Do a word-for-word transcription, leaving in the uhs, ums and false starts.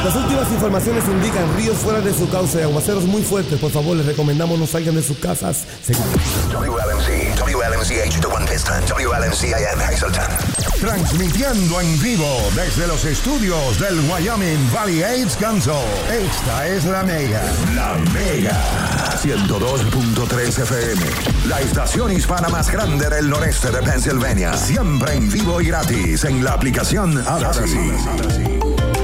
Las últimas informaciones indican ríos fuera de su cauce y aguaceros muy fuertes. Por favor, les recomendamos no salgan de sus casas. Seguimos. W L M C, W L M C H de One Piston, W L M C A M Hazleton. Transmitiendo en vivo desde los estudios del Wyoming Valley Aids Council. Esta es La Mega. La Mega. ciento dos punto tres F M. La estación hispana más grande del noreste de Pennsylvania. Siempre en vivo y gratis en la aplicación Ahora Sí.